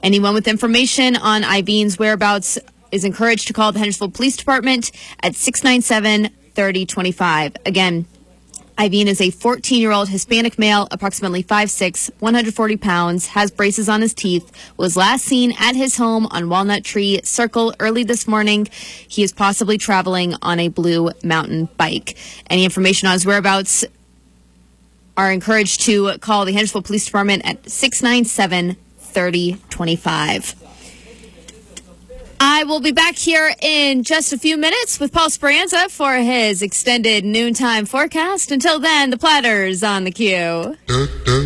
Anyone with information on Ivene's whereabouts is encouraged to call the Hendersonville Police Department at 697-3025. Again, Ivene is a 14-year-old Hispanic male, approximately 5'6", 140 pounds, has braces on his teeth, was last seen at his home on Walnut Tree Circle early this morning. He is possibly traveling on a blue mountain bike. Any information on his whereabouts are encouraged to call the Hendersonville Police Department at 697-3025. I will be back here in just a few minutes with Paul Speranza for his extended noontime forecast. Until then, the Platters on the queue.